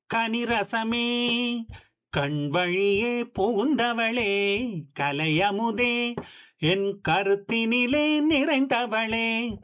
கனிரசமே கண் வழியே புகுந்தவளே கலையமுதே என் கருத்தினிலே நிறைந்தவளே